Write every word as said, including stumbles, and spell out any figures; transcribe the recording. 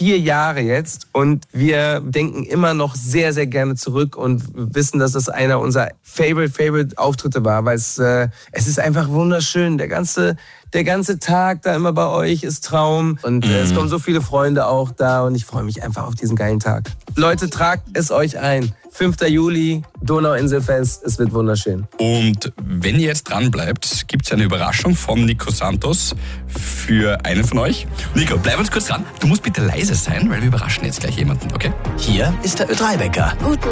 vier Jahre jetzt und wir denken immer noch sehr, sehr gerne zurück und wissen, dass das einer unserer Favorite, Favorite Auftritte war, weil es, äh, es ist einfach wunderschön. Der ganze, der ganze Tag da immer bei euch ist Traum und äh, mhm. es kommen so viele Freunde auch da und ich freue mich einfach auf diesen geilen Tag. Leute, tragt es euch ein. fünfter Juli, Donauinselfest, es wird wunderschön. Und wenn ihr jetzt dran bleibt, gibt es eine Überraschung von Nico Santos für einen von euch. Nico, bleib uns kurz dran. Du musst bitte leise sein, weil wir überraschen jetzt gleich jemanden, okay? Hier ist der Ö drei Wecker. Guten